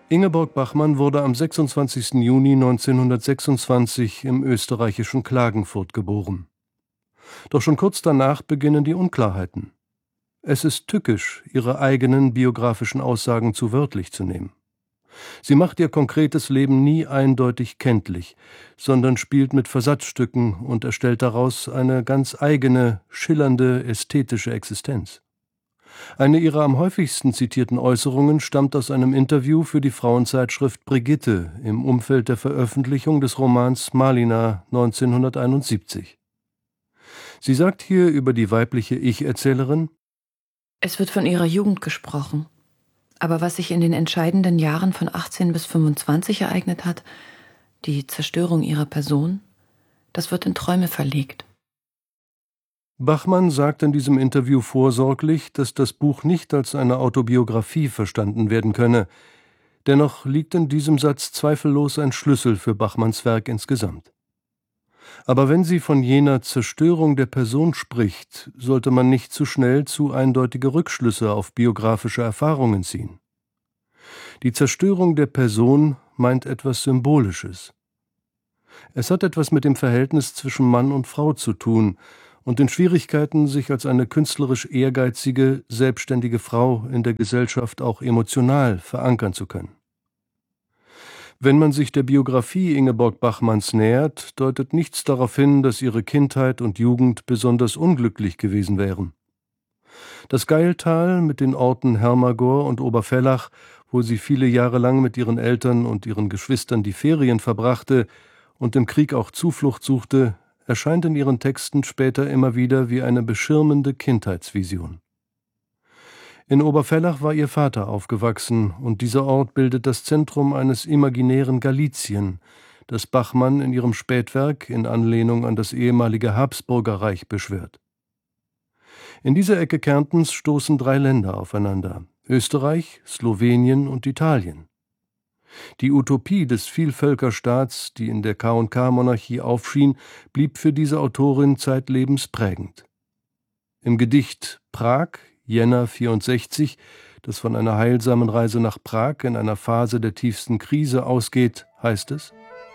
Ingeborg Bachmann wurde am 26. Juni 1926 im österreichischen Klagenfurt geboren. Doch schon kurz danach beginnen die Unklarheiten. Es ist tückisch, ihre eigenen biografischen Aussagen zu wörtlich zu nehmen. Sie macht ihr konkretes Leben nie eindeutig kenntlich, sondern spielt mit Versatzstücken und erstellt daraus eine ganz eigene, schillernde, ästhetische Existenz. Eine ihrer am häufigsten zitierten Äußerungen stammt aus einem Interview für die Frauenzeitschrift Brigitte im Umfeld der Veröffentlichung des Romans Malina 1971. Sie sagt hier über die weibliche Ich-Erzählerin: Es wird von ihrer Jugend gesprochen. Aber was sich in den entscheidenden Jahren von 18 bis 25 ereignet hat, die Zerstörung ihrer Person, das wird in Träume verlegt. Bachmann sagt in diesem Interview vorsorglich, dass das Buch nicht als eine Autobiografie verstanden werden könne. Dennoch liegt in diesem Satz zweifellos ein Schlüssel für Bachmanns Werk insgesamt. Aber wenn sie von jener Zerstörung der Person spricht, sollte man nicht zu schnell zu eindeutige Rückschlüsse auf biografische Erfahrungen ziehen. Die Zerstörung der Person meint etwas Symbolisches. Es hat etwas mit dem Verhältnis zwischen Mann und Frau zu tun und den Schwierigkeiten, sich als eine künstlerisch ehrgeizige, selbstständige Frau in der Gesellschaft auch emotional verankern zu können. Wenn man sich der Biografie Ingeborg Bachmanns nähert, deutet nichts darauf hin, dass ihre Kindheit und Jugend besonders unglücklich gewesen wären. Das Gailtal mit den Orten Hermagor und Obervellach, wo sie viele Jahre lang mit ihren Eltern und ihren Geschwistern die Ferien verbrachte und im Krieg auch Zuflucht suchte, erscheint in ihren Texten später immer wieder wie eine beschirmende Kindheitsvision. In Obervellach war ihr Vater aufgewachsen, und dieser Ort bildet das Zentrum eines imaginären Galizien, das Bachmann in ihrem Spätwerk in Anlehnung an das ehemalige Habsburgerreich beschwört. In dieser Ecke Kärntens stoßen 3 Länder aufeinander: Österreich, Slowenien und Italien. Die Utopie des Vielvölkerstaats, die in der K&K-Monarchie aufschien, blieb für diese Autorin zeitlebens prägend. Im Gedicht Prag, Jänner 64, das von einer heilsamen Reise nach Prag in einer Phase der tiefsten Krise ausgeht, heißt es: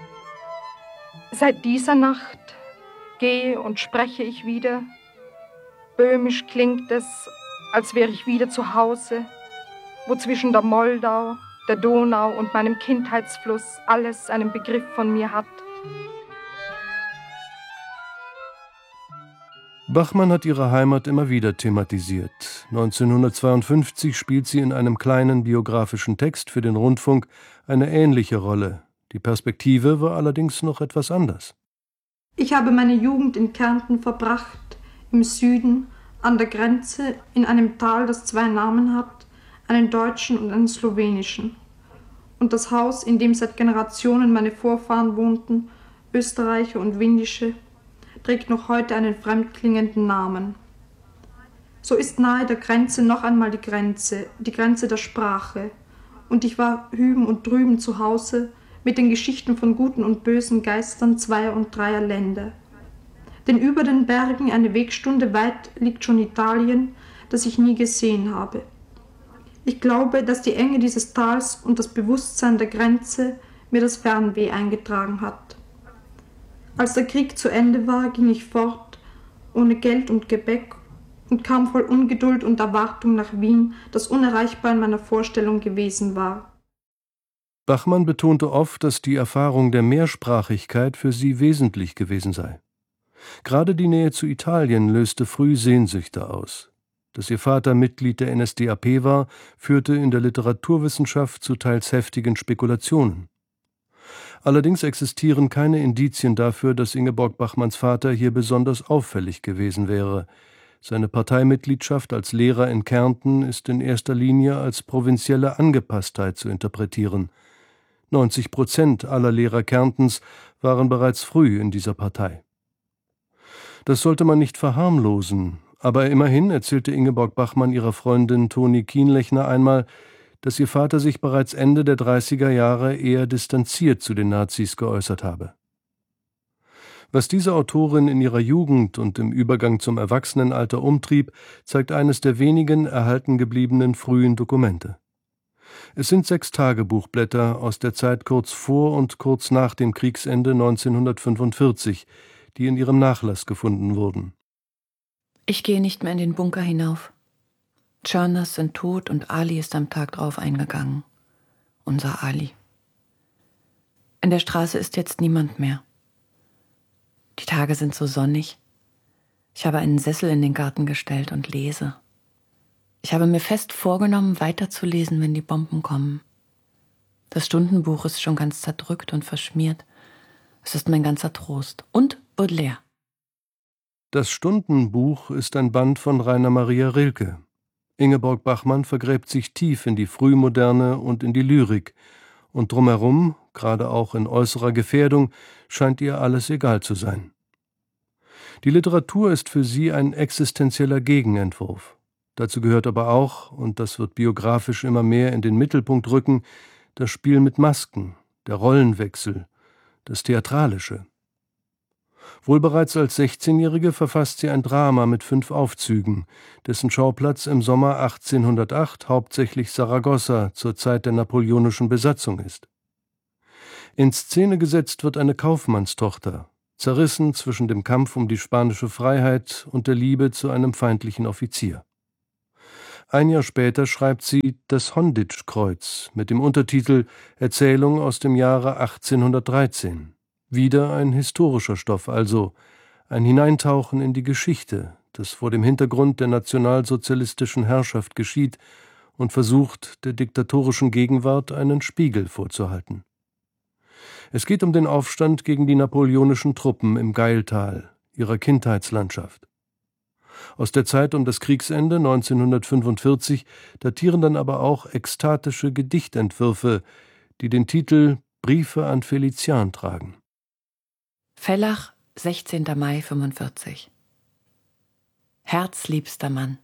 Seit dieser Nacht gehe und spreche ich wieder. Böhmisch klingt es, als wäre ich wieder zu Hause, wo zwischen der Moldau, der Donau und meinem Kindheitsfluss alles einen Begriff von mir hat. Bachmann hat ihre Heimat immer wieder thematisiert. 1952 spielt sie in einem kleinen biografischen Text für den Rundfunk eine ähnliche Rolle. Die Perspektive war allerdings noch etwas anders. Ich habe meine Jugend in Kärnten verbracht, im Süden, an der Grenze, in einem Tal, das 2 Namen hat, einen deutschen und einen slowenischen. Und das Haus, in dem seit Generationen meine Vorfahren wohnten, Österreicher und Windische, trägt noch heute einen fremdklingenden Namen. So ist nahe der Grenze noch einmal die Grenze der Sprache. Und ich war hüben und drüben zu Hause mit den Geschichten von guten und bösen Geistern 2er und 3er Länder. Denn über den Bergen eine Wegstunde weit liegt schon Italien, das ich nie gesehen habe. Ich glaube, dass die Enge dieses Tals und das Bewusstsein der Grenze mir das Fernweh eingetragen hat. Als der Krieg zu Ende war, ging ich fort, ohne Geld und Gepäck, und kam voll Ungeduld und Erwartung nach Wien, das unerreichbar in meiner Vorstellung gewesen war. Bachmann betonte oft, dass die Erfahrung der Mehrsprachigkeit für sie wesentlich gewesen sei. Gerade die Nähe zu Italien löste früh Sehnsüchte aus. Dass ihr Vater Mitglied der NSDAP war, führte in der Literaturwissenschaft zu teils heftigen Spekulationen. Allerdings existieren keine Indizien dafür, dass Ingeborg Bachmanns Vater hier besonders auffällig gewesen wäre. Seine Parteimitgliedschaft als Lehrer in Kärnten ist in erster Linie als provinzielle Angepasstheit zu interpretieren. 90% aller Lehrer Kärntens waren bereits früh in dieser Partei. Das sollte man nicht verharmlosen, aber immerhin erzählte Ingeborg Bachmann ihrer Freundin Toni Kienlechner einmal, dass ihr Vater sich bereits Ende der 30er Jahre eher distanziert zu den Nazis geäußert habe. Was diese Autorin in ihrer Jugend und im Übergang zum Erwachsenenalter umtrieb, zeigt eines der wenigen erhalten gebliebenen frühen Dokumente. Es sind 6 Tagebuchblätter aus der Zeit kurz vor und kurz nach dem Kriegsende 1945, die in ihrem Nachlass gefunden wurden. Ich gehe nicht mehr in den Bunker hinauf. Tschörners sind tot und Ali ist am Tag drauf eingegangen. Unser Ali. In der Straße ist jetzt niemand mehr. Die Tage sind so sonnig. Ich habe einen Sessel in den Garten gestellt und lese. Ich habe mir fest vorgenommen, weiterzulesen, wenn die Bomben kommen. Das Stundenbuch ist schon ganz zerdrückt und verschmiert. Es ist mein ganzer Trost. Und Baudelaire. Das Stundenbuch ist ein Band von Rainer Maria Rilke. Ingeborg Bachmann vergräbt sich tief in die Frühmoderne und in die Lyrik. Und drumherum, gerade auch in äußerer Gefährdung, scheint ihr alles egal zu sein. Die Literatur ist für sie ein existenzieller Gegenentwurf. Dazu gehört aber auch, und das wird biografisch immer mehr in den Mittelpunkt rücken, das Spiel mit Masken, der Rollenwechsel, das Theatralische. Wohl bereits als 16-Jährige verfasst sie ein Drama mit 5 Aufzügen, dessen Schauplatz im Sommer 1808 hauptsächlich Saragossa zur Zeit der napoleonischen Besatzung ist. In Szene gesetzt wird eine Kaufmannstochter, zerrissen zwischen dem Kampf um die spanische Freiheit und der Liebe zu einem feindlichen Offizier. Ein Jahr später schreibt sie Das Honditsch-Kreuz mit dem Untertitel Erzählung aus dem Jahre 1813. Wieder ein historischer Stoff, also ein Hineintauchen in die Geschichte, das vor dem Hintergrund der nationalsozialistischen Herrschaft geschieht und versucht, der diktatorischen Gegenwart einen Spiegel vorzuhalten. Es geht um den Aufstand gegen die napoleonischen Truppen im Gailtal, ihrer Kindheitslandschaft. Aus der Zeit um das Kriegsende 1945 datieren dann aber auch ekstatische Gedichtentwürfe, die den Titel Briefe an Felician tragen. Vellach, 16. Mai 45. Herzliebster Mann.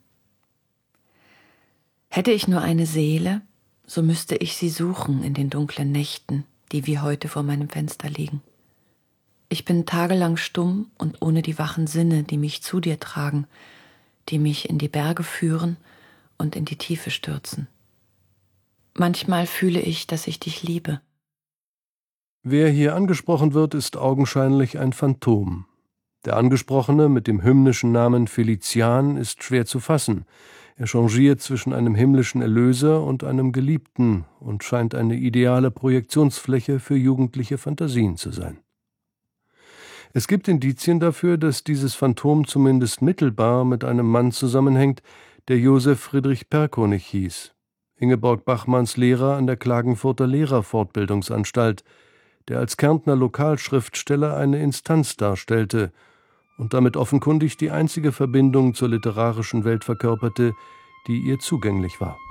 Hätte ich nur eine Seele, so müsste ich sie suchen in den dunklen Nächten, die wie heute vor meinem Fenster liegen. Ich bin tagelang stumm und ohne die wachen Sinne, die mich zu dir tragen, die mich in die Berge führen und in die Tiefe stürzen. Manchmal fühle ich, dass ich dich liebe. Wer hier angesprochen wird, ist augenscheinlich ein Phantom. Der Angesprochene mit dem hymnischen Namen Felician ist schwer zu fassen. Er changiert zwischen einem himmlischen Erlöser und einem Geliebten und scheint eine ideale Projektionsfläche für jugendliche Fantasien zu sein. Es gibt Indizien dafür, dass dieses Phantom zumindest mittelbar mit einem Mann zusammenhängt, der Josef Friedrich Perkonig hieß, Ingeborg Bachmanns Lehrer an der Klagenfurter Lehrerfortbildungsanstalt, der als Kärntner Lokalschriftsteller eine Instanz darstellte und damit offenkundig die einzige Verbindung zur literarischen Welt verkörperte, die ihr zugänglich war.